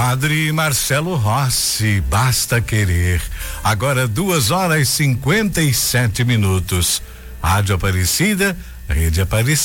Padre Marcelo Rossi, basta querer. Agora 2h57. Rádio Aparecida, Rede Aparecida.